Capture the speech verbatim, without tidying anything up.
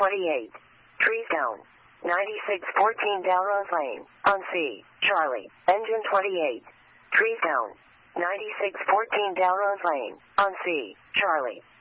twenty-eight. Trees down. ninety-six fourteen Dalrose Lane. On C. Charlie. Engine twenty-eight. Trees down. ninety-six fourteen Dalrose Lane. On C. Charlie.